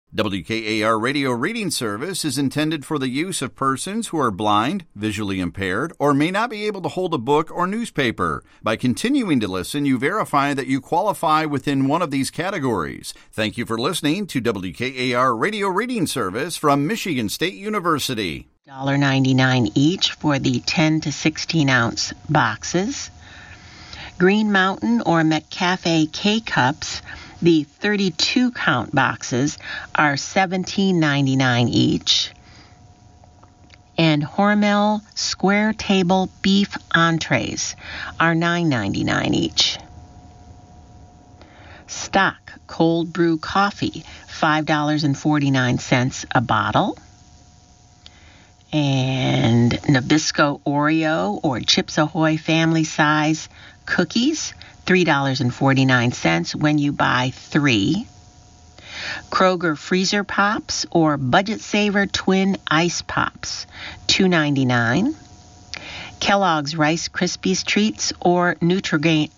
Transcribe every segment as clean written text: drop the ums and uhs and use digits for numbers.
WKAR Radio Reading Service is intended for the use of persons who are blind, visually impaired, or may not be able to hold a book or newspaper. By continuing to listen, you verify that you qualify within one of these categories. Thank you for listening to WKAR Radio Reading Service from Michigan State University. $1.99 each for the 10 to 16 ounce boxes. Green Mountain or McCafe K-Cups, the 32 count boxes, are $17.99 each. And Hormel Square Table Beef Entrees are $9.99 each. Stock Cold Brew Coffee, $5.49 a bottle. And Nabisco Oreo or Chips Ahoy family size cookies, $3.49 when you buy 3. Kroger Freezer Pops or Budget Saver Twin Ice Pops, $2.99. Kellogg's Rice Krispies Treats or Nutrigrain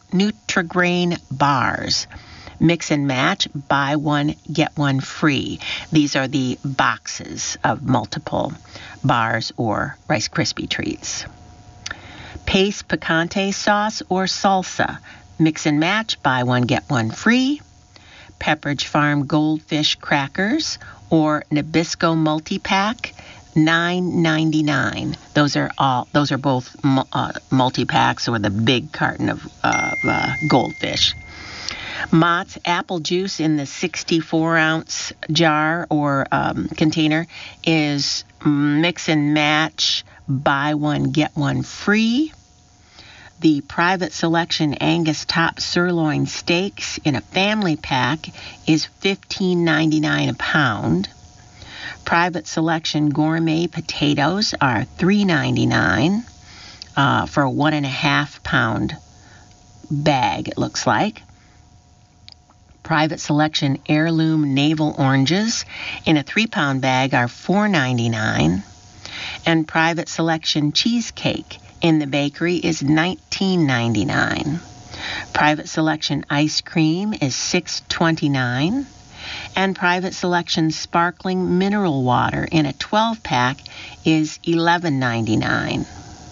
Bars. Mix and match, buy one, get one free. These are the boxes of multiple bars or Rice Krispie Treats. Pace Picante Sauce or Salsa. Mix and match, buy one, get one free. Pepperidge Farm Goldfish Crackers or Nabisco Multi-Pack, $9.99. Those are both multi-packs or the big carton of goldfish. Mott's apple juice in the 64-ounce jar or container is mix and match, buy one, get one free. The Private Selection Angus Top Sirloin Steaks in a family pack is $15.99 a pound. Private Selection Gourmet Potatoes are $3.99 for a 1.5 pound bag, it looks like. Private Selection Heirloom Navel Oranges in a 3-pound bag are $4.99. And Private Selection Cheesecake in the bakery is $19.99. Private Selection Ice Cream is $6.29. And Private Selection Sparkling Mineral Water in a 12-pack is $11.99.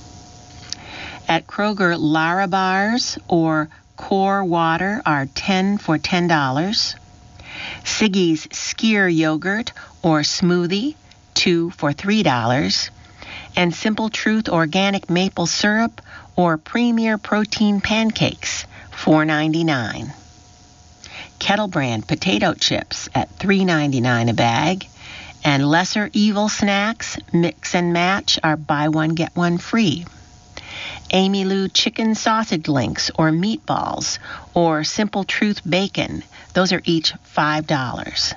At Kroger, Lara Bars or Core Water are 10 for $10. Siggy's Skyr Yogurt or Smoothie, 2 for $3. And Simple Truth Organic Maple Syrup or Premier Protein Pancakes, $4.99. Kettle Brand Potato Chips at $3.99 a bag. And Lesser Evil Snacks, Mix and Match, are buy one, get one free. Amy Lou Chicken Sausage Links or Meatballs or Simple Truth Bacon, those are each $5.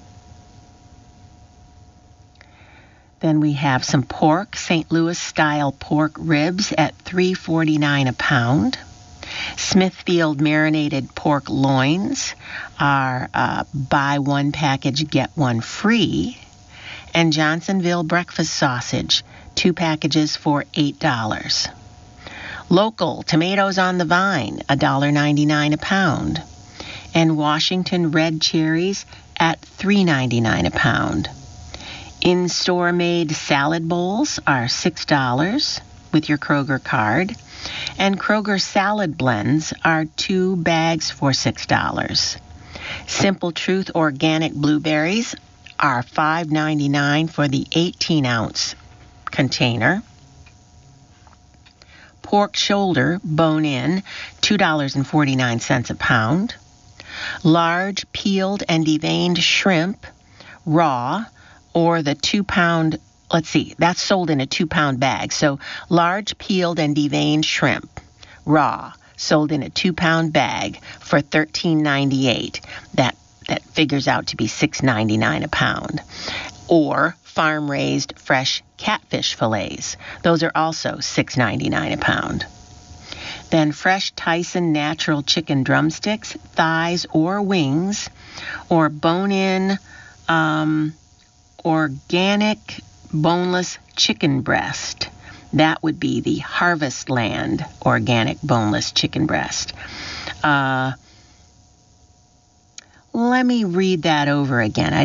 Then we have some pork, St. Louis style pork ribs at $3.49 a pound. Smithfield marinated pork loins are buy one package, get one free. And Johnsonville breakfast sausage, 2 packages for $8. Local tomatoes on the vine, $1.99 a pound. And Washington red cherries at $3.99 a pound. In-store made salad bowls are $6 with your Kroger card. And Kroger salad blends are 2 bags for $6. Simple Truth organic blueberries are $5.99 for the 18-ounce container. Pork shoulder, bone-in, $2.49 a pound. Large peeled and deveined shrimp, raw, or the 2-pound, that's sold in a 2-pound bag. So large peeled and deveined shrimp, raw, sold in a 2-pound bag for $13.98. That figures out to be $6.99 a pound. Or farm-raised fresh catfish fillets. Those are also $6.99 a pound. Then fresh Tyson natural chicken drumsticks, thighs, or wings, or bone-in organic boneless chicken breast. That would be the Harvest Land organic boneless chicken breast. Let me read that over again.